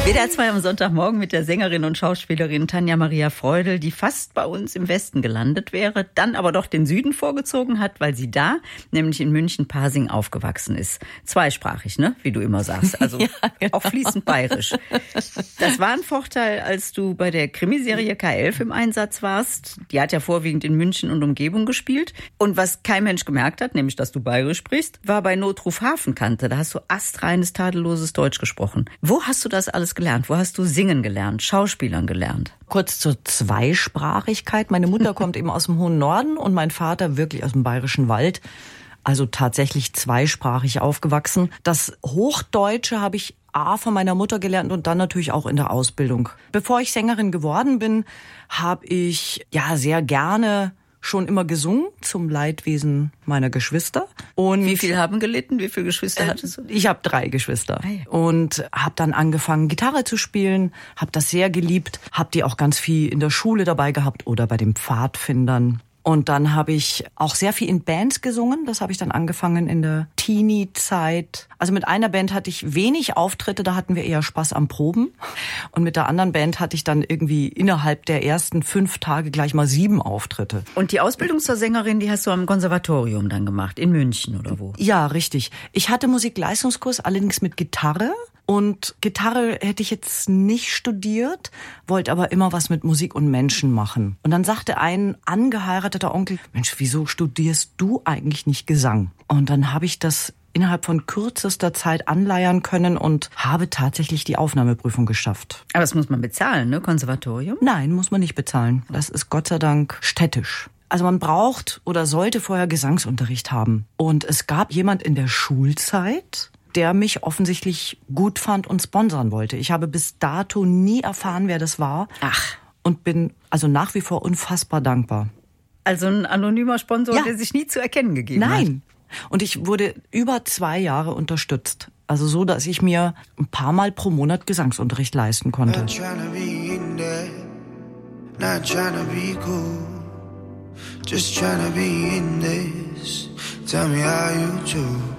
WDR 2 am Sonntagmorgen mit der Sängerin und Schauspielerin Tanja Maria Freudel, die fast bei uns im Westen gelandet wäre, dann aber doch den Süden vorgezogen hat, weil sie da, nämlich in München-Pasing, aufgewachsen ist. Zweisprachig, ne? Wie du immer sagst. Also ja, genau. Auch fließend bayerisch. Das war ein Vorteil, als du bei der Krimiserie K11 im Einsatz warst. Die hat ja vorwiegend in München und Umgebung gespielt. Und was kein Mensch gemerkt hat, nämlich dass du bayerisch sprichst, war bei Notruf Hafenkante. Da hast du astreines, tadelloses Deutsch gesprochen. Wo hast du das alles gelernt? Wo hast du singen gelernt, Schauspielern gelernt? Kurz zur Zweisprachigkeit. Meine Mutter kommt eben aus dem hohen Norden und mein Vater wirklich aus dem bayerischen Wald. Also tatsächlich zweisprachig aufgewachsen. Das Hochdeutsche habe ich von meiner Mutter gelernt und dann natürlich auch in der Ausbildung. Bevor ich Sängerin geworden bin, habe ich sehr gerne schon immer gesungen, zum Leidwesen meiner Geschwister. Und wie viel haben gelitten? Wie viele Geschwister hattest du? Ich habe 3 Geschwister. Und habe dann angefangen, Gitarre zu spielen, habe das sehr geliebt, habe die auch ganz viel in der Schule dabei gehabt oder bei den Pfadfindern. Und dann habe ich auch sehr viel in Bands gesungen. Das habe ich dann angefangen in der Teenie-Zeit. Also mit einer Band hatte ich wenig Auftritte, da hatten wir eher Spaß am Proben. Und mit der anderen Band hatte ich dann irgendwie innerhalb der ersten 5 Tage gleich mal 7 Auftritte. Und die Ausbildung zur Sängerin, die hast du am Konservatorium dann gemacht, in München oder wo? Ja, richtig. Ich hatte Musikleistungskurs, allerdings mit Gitarre. Und Gitarre hätte ich jetzt nicht studiert, wollte aber immer was mit Musik und Menschen machen. Und dann sagte ein angeheirateter Onkel, Mensch, wieso studierst du eigentlich nicht Gesang? Und dann habe ich das innerhalb von kürzester Zeit anleiern können und habe tatsächlich die Aufnahmeprüfung geschafft. Aber das muss man bezahlen, ne, Konservatorium? Nein, muss man nicht bezahlen. Das ist Gott sei Dank städtisch. Also man braucht oder sollte vorher Gesangsunterricht haben. Und es gab jemand in der Schulzeit, der mich offensichtlich gut fand und sponsern wollte. Ich habe bis dato nie erfahren, wer das war. Ach. Und bin also nach wie vor unfassbar dankbar. Also ein anonymer Sponsor, der sich nie zu erkennen gegeben hat? Nein. Und ich wurde über 2 Jahre unterstützt. Also so, dass ich mir ein paar Mal pro Monat Gesangsunterricht leisten konnte. Not trying to be cool. Just trying to be in this. Tell me how you do.